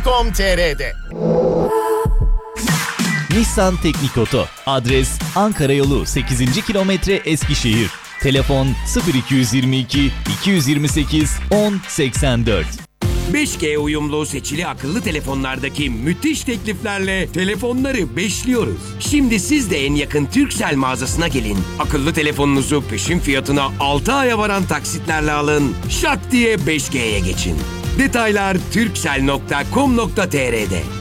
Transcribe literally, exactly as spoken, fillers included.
nokta com nokta tr'de. Nissan Teknik Oto. Adres Ankara Yolu sekizinci kilometre Eskişehir. Telefon sıfır iki yüz yirmi iki iki yüz yirmi sekiz on seksen dört. beş G uyumlu seçili akıllı telefonlardaki müthiş tekliflerle telefonları beşliyoruz. Şimdi siz de en yakın Turkcell mağazasına gelin. Akıllı telefonunuzu peşin fiyatına altı aya varan taksitlerle alın. Şak diye beş G'ye geçin. Detaylar turkcell nokta com nokta tr'de.